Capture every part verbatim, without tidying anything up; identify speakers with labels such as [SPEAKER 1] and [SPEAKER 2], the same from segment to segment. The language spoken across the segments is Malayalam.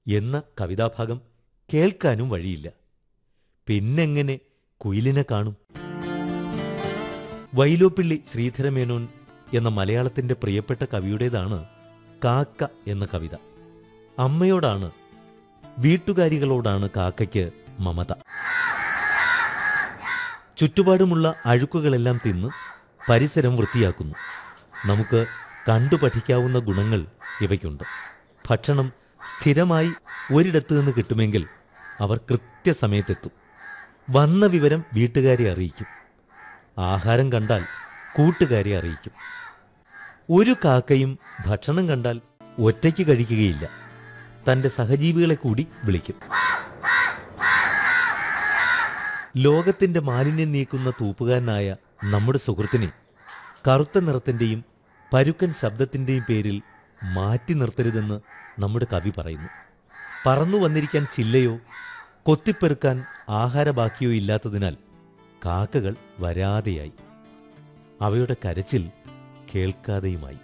[SPEAKER 1] എന്ന കവിതാഭാഗം കേൾക്കാനും വഴിയില്ല. പിന്നെങ്ങനെ കുയിലിനെ കാണും? വൈലോപ്പിള്ളി ശ്രീധരമേനോൻ എന്ന മലയാളത്തിന്റെ പ്രിയപ്പെട്ട കവിയുടേതാണ് കാക്ക എന്ന കവിത. അമ്മയോടാണ്, വീട്ടുകാരികളോടാണ് കാക്കയ്ക്ക് മമത. ചുറ്റുപാടുമുള്ള അഴുക്കുകളെല്ലാം തിന്ന് പരിസരം വൃത്തിയാക്കുന്നു. നമുക്ക് കണ്ടു പഠിക്കാവുന്ന ഗുണങ്ങൾ ഇവയ്ക്കുണ്ട്. ഭക്ഷണം സ്ഥിരമായി ഒരിടത്തു നിന്ന് കിട്ടുമെങ്കിൽ അവർ കൃത്യസമയത്തെത്തും. വന്ന വിവരം വീട്ടുകാരെ അറിയിക്കും. ആഹാരം കണ്ടാൽ കൂട്ടുകാരെ അറിയിക്കും. ഒരു കാക്കയും ഭക്ഷണം കണ്ടാൽ ഒറ്റയ്ക്ക് കഴിക്കുകയില്ല, തന്റെ സഹജീവികളെ കൂടി വിളിക്കും. ലോകത്തിന്റെ മാലിന്യം നീക്കുന്ന തൂപ്പുകാരനായ നമ്മുടെ സുഹൃത്തിനെ കറുത്ത നിറത്തിന്റെയും പരുക്കൻ ശബ്ദത്തിന്റെയും പേരിൽ മാറ്റി നിർത്തരുതെന്ന് നമ്മുടെ കവി പറയുന്നു. പറന്നു വന്നിരിക്കാൻ ചില്ലയോ കൊത്തിപ്പെറുക്കാൻ ആഹാര ബാക്കിയോ ഇല്ലാത്തതിനാൽ കാക്കകൾ വരാതെയായി. അവയുടെ കരച്ചിൽ കേൾക്കാതെയുമായി.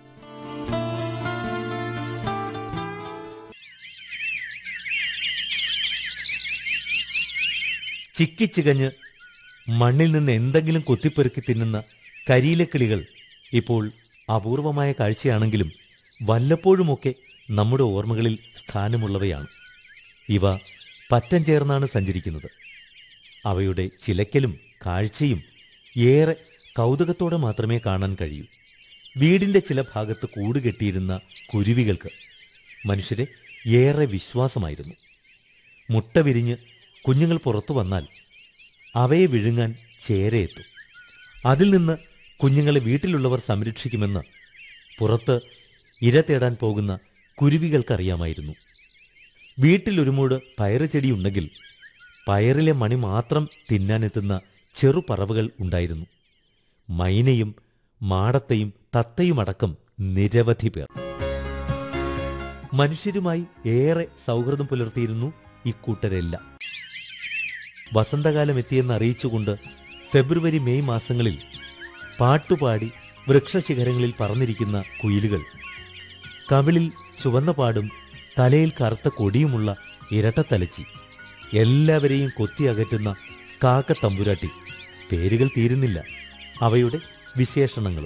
[SPEAKER 1] ചിക്കിച്ചികഞ്ഞ് മണ്ണിൽ നിന്ന് എന്തെങ്കിലും കൊത്തിപ്പെറുക്കി തിന്നുന്ന കരിയിലെ കിളികൾ ഇപ്പോൾ അപൂർവമായ കാഴ്ചയാണെങ്കിലും വല്ലപ്പോഴുമൊക്കെ നമ്മുടെ ഓർമ്മകളിൽ സ്ഥാനമുള്ളവയാണ്. ഇവ പറ്റം ചേർന്നാണ് സഞ്ചരിക്കുന്നത്. അവയുടെ ചിലക്കലും കാഴ്ചയും ഏറെ കൗതുകത്തോടെ മാത്രമേ കാണാൻ കഴിയൂ. വീടിൻ്റെ ചില ഭാഗത്ത് കൂടുകെട്ടിയിരുന്ന കുരുവികൾക്ക് മനുഷ്യരെ ഏറെ വിശ്വാസമായിരുന്നു. മുട്ട വിരിഞ്ഞ് കുഞ്ഞുങ്ങൾ പുറത്തു വന്നാൽ അവയെ വിഴുങ്ങാൻ ചേരയെത്തും. അതിൽ നിന്ന് കുഞ്ഞുങ്ങളെ വീട്ടിലുള്ളവർ സംരക്ഷിക്കുമെന്ന് പുറത്ത് ഇര തേടാൻ പോകുന്ന കുരുവികൾക്കറിയാമായിരുന്നു. വീട്ടിലൊരു മൂട് പയറ് ചെടിയുണ്ടെങ്കിൽ പയറിലെ മണി മാത്രം തിന്നാനെത്തുന്ന ചെറുപറവുകൾ ഉണ്ടായിരുന്നു. മൈനയും മാടത്തെയും തത്തയുമടക്കം നിരവധി പേർ. മനുഷ്യരുമായി ഏറെ സൗഹൃദം പുലർത്തിയിരുന്നു ഇക്കൂട്ടരെല്ലാം. വസന്തകാലം എത്തിയെന്ന് അറിയിച്ചുകൊണ്ട് ഫെബ്രുവരി മെയ് മാസങ്ങളിൽ പാട്ടുപാടി വൃക്ഷശിഖരങ്ങളിൽ പറന്നിരിക്കുന്ന കുയിലുകൾ, കവിളിൽ ചുവന്ന പാടും തലയിൽ കറുത്ത കൊടിയുമുള്ള ഇരട്ടത്തലച്ചി, എല്ലാവരെയും കൊത്തിയകറ്റുന്ന കാക്ക തമ്പുരാട്ടി, പേരുകൾ തീരുന്നില്ല അവയുടെ വിശേഷണങ്ങളും.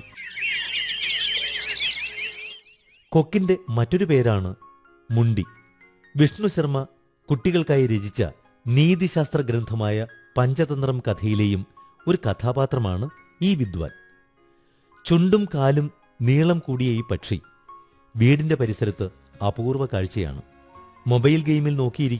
[SPEAKER 1] കൊക്കിന്റെ മറ്റൊരു പേരാണ് മുണ്ടി. വിഷ്ണു ശർമ്മ കുട്ടികൾക്കായി രചിച്ച നീതിശാസ്ത്ര ഗ്രന്ഥമായ പഞ്ചതന്ത്രം കഥയിലെയും ഒരു കഥാപാത്രമാണ് ഈ വിദ്വാൻ. ചുണ്ടും കാലും നീളം കൂടിയ ഈ പക്ഷി വീടിന്റെ പരിസരത്ത് അപൂർവ കാഴ്ചയാണ്. മൊബൈൽ ഗെയിമിൽ നോക്കിയിരിക്കും